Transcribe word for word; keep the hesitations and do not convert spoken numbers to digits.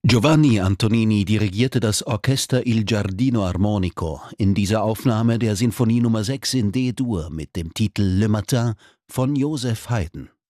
Giovanni Antonini dirigierte das Orchester Il Giardino Armonico in dieser Aufnahme der Sinfonie Nummer sechs in D-Dur mit dem Titel Le Matin von Joseph Haydn.